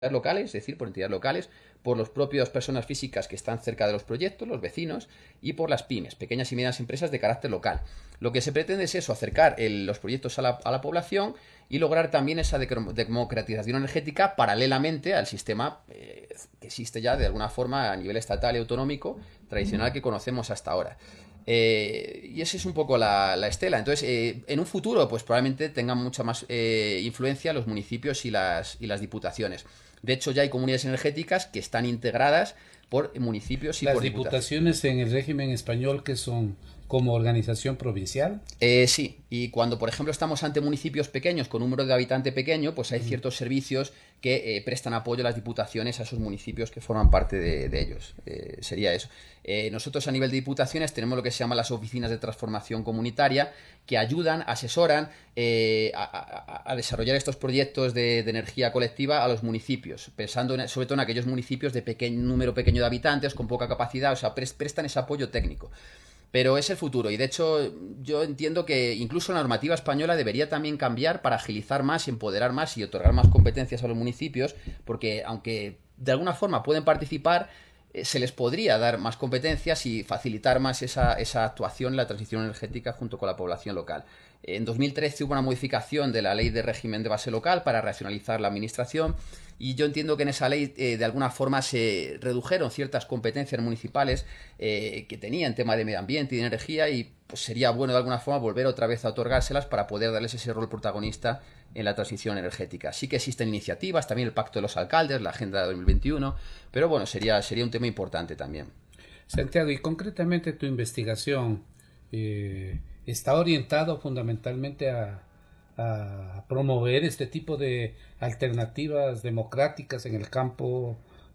locales, es decir, por entidades locales, por las propias personas físicas que están cerca de los proyectos, los vecinos, y por las pymes, pequeñas y medianas empresas de carácter local. Lo que se pretende es eso, acercar los proyectos a la población y lograr también esa democratización energética paralelamente al sistema que existe ya de alguna forma a nivel estatal y autonómico tradicional que conocemos hasta ahora. Y esa es un poco la estela. Entonces, en un futuro, pues probablemente tengan mucha más influencia los municipios y las diputaciones. De hecho, ya hay comunidades energéticas que están integradas por municipios y Las por diputaciones. diputaciones en el régimen español que son como organización provincial. Sí, y cuando, por ejemplo, estamos ante municipios pequeños con un número de habitante pequeño, pues hay ciertos servicios que prestan apoyo a las diputaciones a esos municipios que forman parte de ellos. Sería eso. Nosotros a nivel de diputaciones tenemos lo que se llama las oficinas de transformación comunitaria que ayudan, asesoran a desarrollar estos proyectos de energía colectiva a los municipios, pensando sobre todo en aquellos municipios de número pequeño de habitantes, con poca capacidad, o sea, prestan ese apoyo técnico. Pero es el futuro y de hecho yo entiendo que incluso la normativa española debería también cambiar para agilizar más y empoderar más y otorgar más competencias a los municipios, porque aunque de alguna forma pueden participar, se les podría dar más competencias y facilitar más esa actuación en la transición energética junto con la población local. En 2013 hubo una modificación de la ley de régimen de base local para racionalizar la administración y yo entiendo que en esa ley de alguna forma se redujeron ciertas competencias municipales que tenía en tema de medio ambiente y de energía y pues sería bueno de alguna forma volver otra vez a otorgárselas para poder darles ese rol protagonista en la transición energética. Sí que existen iniciativas, también el Pacto de los Alcaldes, la Agenda 2021, pero bueno, sería un tema importante también. Santiago, y concretamente tu investigación está orientado fundamentalmente a promover este tipo de alternativas democráticas en el campo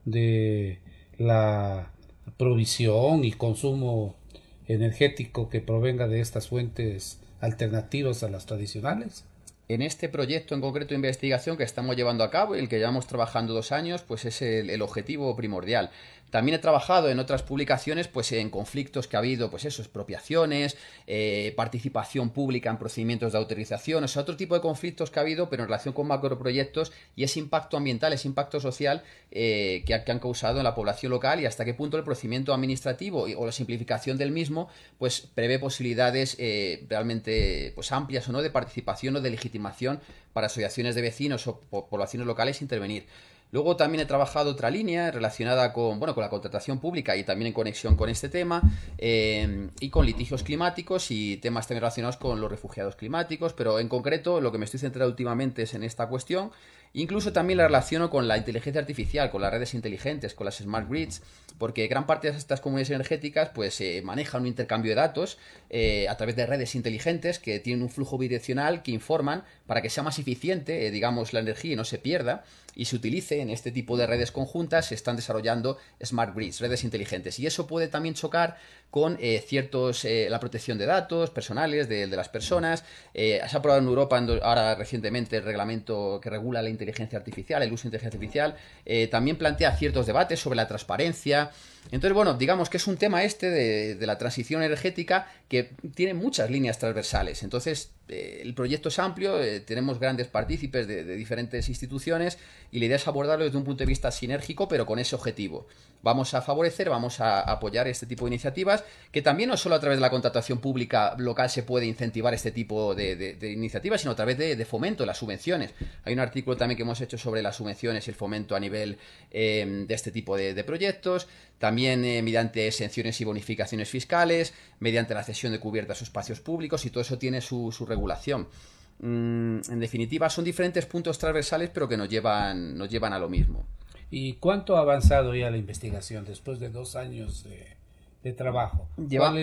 de la provisión y consumo energético que provenga de estas fuentes alternativas a las tradicionales. En este proyecto en concreto de investigación que estamos llevando a cabo y el que llevamos trabajando 2 años, pues es el objetivo primordial. También he trabajado en otras publicaciones, pues en conflictos que ha habido, pues eso, expropiaciones, participación pública en procedimientos de autorización, o sea, otro tipo de conflictos que ha habido, pero en relación con macroproyectos y ese impacto ambiental, ese impacto social que han causado en la población local y hasta qué punto el procedimiento administrativo o la simplificación del mismo, pues prevé posibilidades realmente pues amplias o no de participación o de legitimación para asociaciones de vecinos o poblaciones locales intervenir. Luego también he trabajado otra línea relacionada con, bueno, con la contratación pública y también en conexión con este tema y con litigios climáticos y temas también relacionados con los refugiados climáticos, pero en concreto lo que me estoy centrando últimamente es en esta cuestión. Incluso también la relaciono con la inteligencia artificial, con las redes inteligentes, con las smart grids, porque gran parte de estas comunidades energéticas pues manejan un intercambio de datos a través de redes inteligentes que tienen un flujo bidireccional que informan para que sea más eficiente, digamos, la energía y no se pierda y se utilice en este tipo de redes conjuntas. Se están desarrollando smart grids, redes inteligentes, y eso puede también chocar con la protección de datos personales de las personas. Se ha aprobado en Europa ahora recientemente el reglamento que regula la inteligencia artificial, el uso de inteligencia artificial. También plantea ciertos debates sobre la transparencia. Entonces, bueno, digamos que es un tema de la transición energética que tiene muchas líneas transversales. Entonces, el proyecto es amplio, tenemos grandes partícipes de diferentes instituciones y la idea es abordarlo desde un punto de vista sinérgico, pero con ese objetivo. Vamos a favorecer, vamos a apoyar este tipo de iniciativas, que también no solo a través de la contratación pública local se puede incentivar este tipo de iniciativas, sino a través de fomento, las subvenciones. Hay un artículo también que hemos hecho sobre las subvenciones y el fomento a nivel de este tipo de proyectos. También mediante exenciones y bonificaciones fiscales, mediante la cesión de cubiertas o espacios públicos, y todo eso tiene su regulación. En definitiva, son diferentes puntos transversales, pero que nos llevan a lo mismo. ¿Y cuánto ha avanzado ya la investigación después de 2 años de trabajo? Lleva,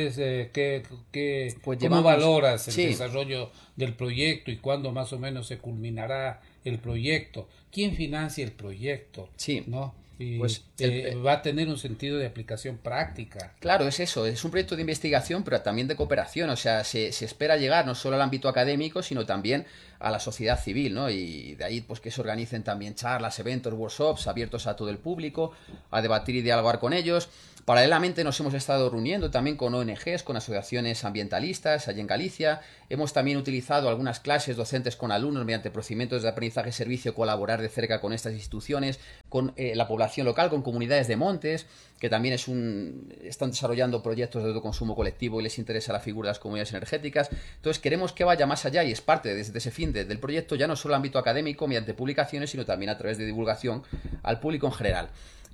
pues ¿Cómo llevamos, valoras el sí, desarrollo del proyecto y cuándo más o menos se culminará el proyecto? ¿Quién financia el proyecto? sí, ¿No? Y pues va a tener un sentido de aplicación práctica. claro, es eso, es un proyecto de investigación, pero también de cooperación, o sea, se espera llegar no solo al ámbito académico, sino también a la sociedad civil, ¿no? Y de ahí pues que se organicen también charlas, eventos, workshops abiertos a todo el público, a debatir y dialogar con ellos. Paralelamente nos hemos estado reuniendo también con ONGs, con asociaciones ambientalistas allí en Galicia. Hemos también utilizado algunas clases docentes con alumnos mediante procedimientos de aprendizaje-servicio, colaborar de cerca con estas instituciones, con la población local, con comunidades de montes, que también están desarrollando proyectos de autoconsumo colectivo y les interesa la figura de las comunidades energéticas. Entonces queremos que vaya más allá y es parte de ese fin del proyecto, ya no solo en ámbito académico mediante publicaciones, sino también a través de divulgación al público en general.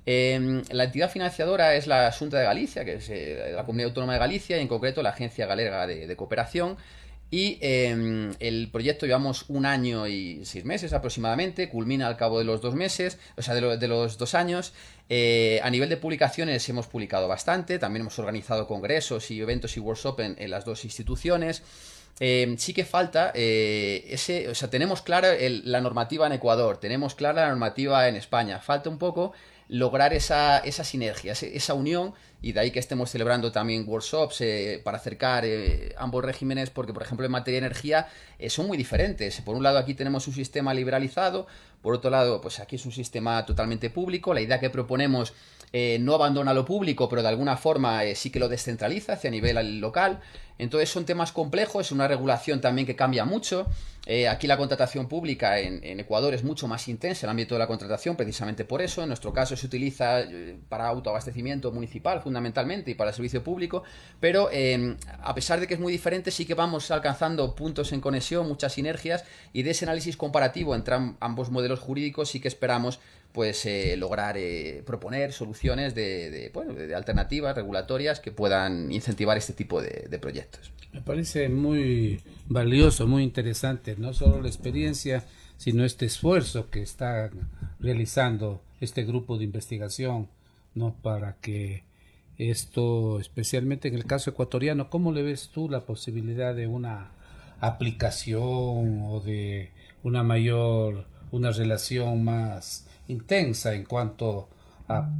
La entidad financiadora es la Xunta de Galicia, que es la Comunidad Autónoma de Galicia, y en concreto la Agencia Galega de Cooperación. Y el proyecto llevamos 1 año y 6 meses aproximadamente, culmina al cabo de los 2 meses, o sea, de los 2 años. A nivel de publicaciones hemos publicado bastante, también hemos organizado congresos y eventos y workshops en las 2 instituciones. Sí que falta o sea, tenemos clara la normativa en Ecuador, tenemos clara la normativa en España, falta un poco lograr esa sinergia, esa unión, y de ahí que estemos celebrando también workshops para acercar ambos regímenes, porque por ejemplo en materia de energía son muy diferentes. Por un lado aquí tenemos un sistema liberalizado, por otro lado pues aquí es un sistema totalmente público. La idea que proponemos no abandona lo público, pero de alguna forma sí que lo descentraliza hacia nivel local. Entonces son temas complejos, es una regulación también que cambia mucho. Aquí la contratación pública en Ecuador es mucho más intensa, el ámbito de la contratación, precisamente por eso. En nuestro caso se utiliza para autoabastecimiento municipal fundamentalmente y para el servicio público, pero a pesar de que es muy diferente, sí que vamos alcanzando puntos en conexión, muchas sinergias, y de ese análisis comparativo entre ambos modelos jurídicos sí que esperamos pues lograr proponer soluciones de alternativas regulatorias que puedan incentivar este tipo de proyectos. Me parece muy valioso, muy interesante, no solo la experiencia, sino este esfuerzo que está realizando este grupo de investigación, ¿no? Para que esto, especialmente en el caso ecuatoriano, ¿cómo le ves tú la posibilidad de una aplicación o de una relación más intensa en cuanto a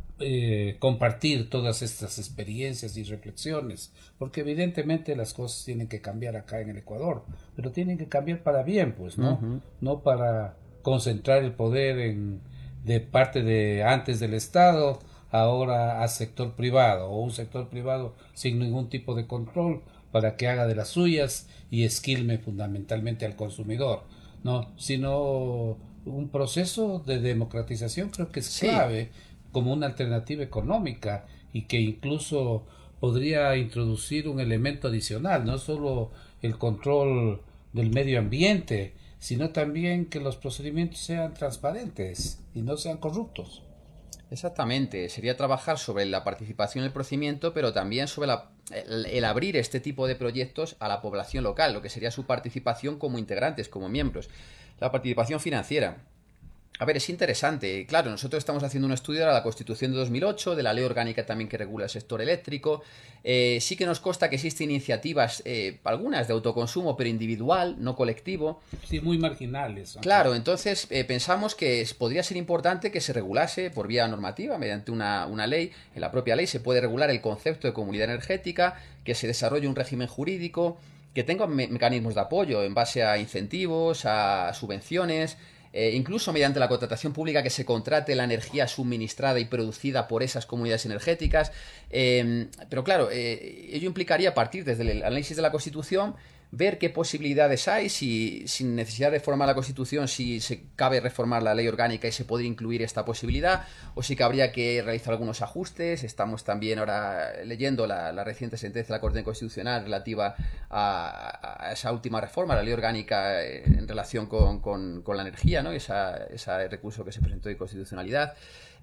compartir todas estas experiencias y reflexiones? Porque evidentemente las cosas tienen que cambiar acá en el Ecuador, pero tienen que cambiar para bien, pues, ¿no? Uh-huh. No para concentrar el poder de parte de antes del Estado, ahora a sector privado, o un sector privado sin ningún tipo de control para que haga de las suyas y esquilme fundamentalmente al consumidor, ¿no? Sino un proceso de democratización creo que es clave, como una alternativa económica, y que incluso podría introducir un elemento adicional, no solo el control del medio ambiente, sino también que los procedimientos sean transparentes y no sean corruptos. Exactamente, sería trabajar sobre la participación en el procedimiento, pero también sobre el abrir este tipo de proyectos a la población local, lo que sería su participación como integrantes, como miembros. La participación financiera. A ver, es interesante. Claro, nosotros estamos haciendo un estudio de la Constitución de 2008, de la ley orgánica también que regula el sector eléctrico. Sí que nos consta que existen iniciativas, algunas de autoconsumo, pero individual, no colectivo. Sí, muy marginales. Claro, entonces pensamos que podría ser importante que se regulase por vía normativa, mediante una ley. En la propia ley se puede regular el concepto de comunidad energética, que se desarrolle un régimen jurídico, que tenga mecanismos de apoyo en base a incentivos, a subvenciones, incluso mediante la contratación pública, que se contrate la energía suministrada y producida por esas comunidades energéticas. Pero claro, ello implicaría partir desde el análisis de la Constitución, ver qué posibilidades hay, si sin necesidad de reformar la Constitución, si se cabe reformar la ley orgánica y se puede incluir esta posibilidad, o si habría que realizar algunos ajustes. Estamos también ahora leyendo la reciente sentencia de la Corte Constitucional relativa a esa última reforma, la ley orgánica, en relación con la energía, ¿no? Ese recurso que se presentó de constitucionalidad.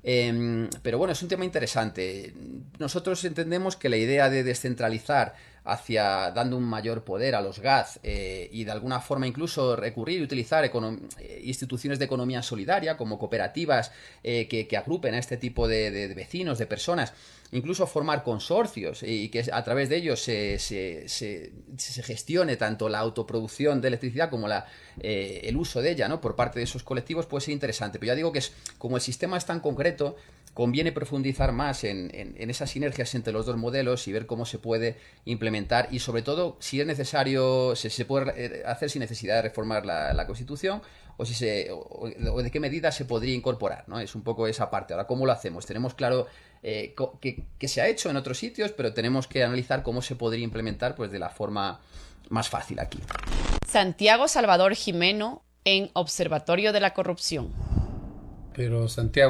Pero bueno, es un tema interesante. Nosotros entendemos que la idea de descentralizar hacia dando un mayor poder a los GAZ y de alguna forma incluso recurrir y utilizar instituciones de economía solidaria como cooperativas que agrupen a este tipo de vecinos, de personas, incluso formar consorcios y que a través de ellos se gestione tanto la autoproducción de electricidad como el uso de ella, ¿no? Por parte de esos colectivos, puede ser interesante. Pero ya digo que como el sistema es tan concreto, conviene profundizar más en esas sinergias entre los dos modelos y ver cómo se puede implementar, y sobre todo si es necesario, se puede hacer sin necesidad de reformar la Constitución, o de qué medidas se podría incorporar, ¿no? Es un poco esa parte. Ahora, ¿cómo lo hacemos? Tenemos claro que se ha hecho en otros sitios, pero tenemos que analizar cómo se podría implementar pues de la forma más fácil aquí. Santiago Salvador Jimeno en Observatorio de la Corrupción. Pero Santiago,